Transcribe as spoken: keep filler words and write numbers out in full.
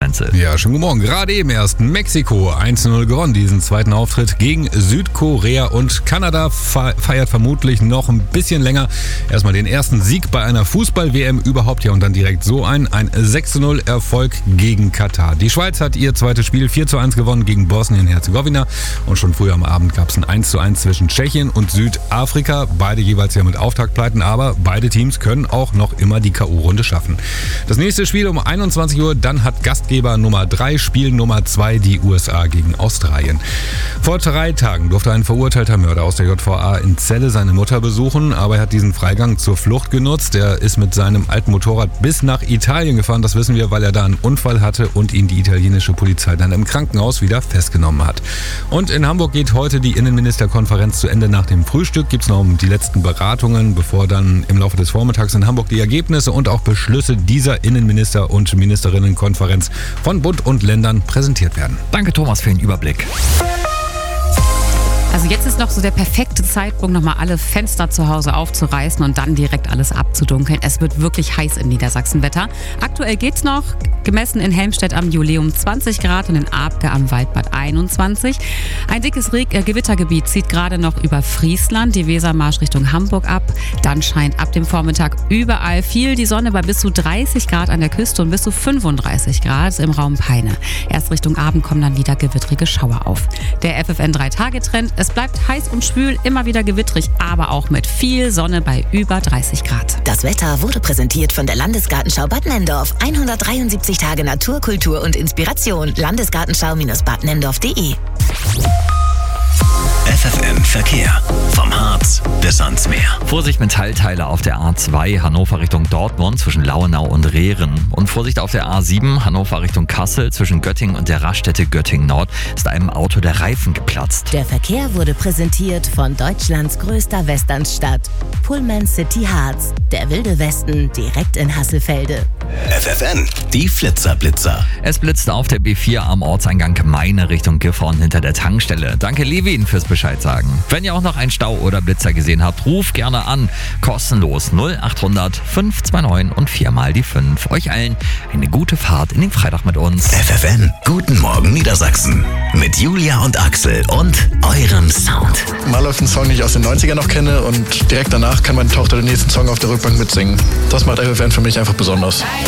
Menzel. Ja, schönen guten Morgen. Gerade eben erst Mexiko eins zu null gewonnen, diesen zweiten Auftritt gegen Südkorea, und Kanada feiert vermutlich noch ein bisschen länger. Erstmal den ersten Sieg bei einer Fußball-W M überhaupt, ja, und dann direkt so ein, ein sechs zu null Erfolg gegen Katar. Die Schweiz hat ihr zweites Spiel vier zu eins gewonnen gegen Bosnien-Herzegowina, und schon früher am Abend gab es ein eins zu eins zwischen Tschechien und Südafrika. Beide jeweils ja mit Auftaktpleiten, aber beide Teams können auch noch immer die K O-Runde schaffen. Das nächste Spiel um einundzwanzig Uhr, dann hat Gastgeber Nummer drei, Spiel Nummer zwei, die U S A gegen Australien. Vor drei Tagen durfte ein verurteilter Mörder aus der J V A in Celle seine Mutter besuchen, aber er hat diesen Freigang zur Flucht genutzt. Er ist mit seinem alten Motorrad bis nach Italien gefahren, das wissen wir, weil er da einen Unfall hatte und ihn die italienische Polizei dann im Krankenhaus wieder festgenommen hat. Und in Hamburg geht heute die Innenministerkonferenz zu Ende. Nach dem Frühstück gibt es noch die letzten Beratungen, bevor dann im Laufe des Vormittags in Hamburg die Ergebnisse und auch Beschlüsse dieser Innenminister- und Ministerinnenkonferenz von Bund und Ländern präsentiert werden. Danke, Thomas, für den Überblick. Also jetzt ist noch so der perfekte Zeitpunkt, nochmal alle Fenster zu Hause aufzureißen und dann direkt alles abzudunkeln. Es wird wirklich heiß im Niedersachsenwetter. Aktuell geht's noch, gemessen in Helmstedt am Juleum zwanzig Grad und in Abke am Waldbad einundzwanzig. Ein dickes Reg- äh, Gewittergebiet zieht gerade noch über Friesland, die Wesermarsch Richtung Hamburg ab. Dann scheint ab dem Vormittag überall viel die Sonne bei bis zu dreißig Grad an der Küste und bis zu fünfunddreißig Grad im Raum Peine. Erst Richtung Abend kommen dann wieder gewittrige Schauer auf. Der F F N drei Tage Trend: Es bleibt heiß und schwül, immer wieder gewittrig, aber auch mit viel Sonne bei über dreißig Grad. Das Wetter wurde präsentiert von der Landesgartenschau Bad Nenndorf. hundertdreiundsiebzig Tage Natur, Kultur und Inspiration. Landesgartenschau-bad nenndorf punkt de. F F N Verkehr. Vom Harz bis ans Meer. Vorsicht mit Teilteile auf der A zwei Hannover Richtung Dortmund zwischen Lauenau und Rehren. Und Vorsicht auf der A sieben Hannover Richtung Kassel zwischen Göttingen und der Raststätte Göttingen Nord ist einem Auto der Reifen geplatzt. Der Verkehr wurde präsentiert von Deutschlands größter Westernstadt, Pullman City Harz. Der wilde Westen direkt in Hasselfelde. F F N, die Flitzerblitzer. Es blitzte auf der B vier am Ortseingang Gemeine Richtung Gifhorn hinter der Tankstelle. Danke Levin fürs Bescheid sagen. Wenn ihr auch noch einen Stau oder Blitzer gesehen habt, ruft gerne an. Kostenlos null achthundert fünf zwei neun und viermal die fünf. Euch allen eine gute Fahrt in den Freitag mit uns. F F N, guten Morgen Niedersachsen. Mit Julia und Axel und eurem Sound. Mal läuft ein Song, den ich aus den neunzigern noch kenne, und direkt danach kann meine Tochter den nächsten Song auf der Rückbank mitsingen. Das macht F F N für mich einfach besonders.